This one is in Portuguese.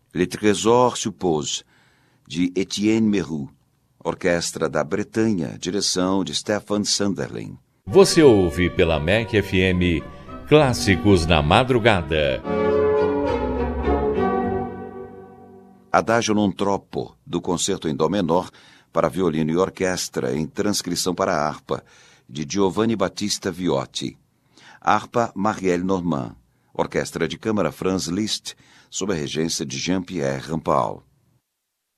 Le Trésor Suppose, de Etienne Merroux. Orquestra da Bretanha, direção de Stefan Sunderling. Você ouve pela MEC FM Clássicos na Madrugada. Adagio non troppo, do Concerto em Dó menor, para violino e orquestra, em transcrição para harpa, de Giovanni Battista Viotti. Harpa Marielle Normand. Orquestra de câmara Franz Liszt, sob a regência de Jean-Pierre Rampal.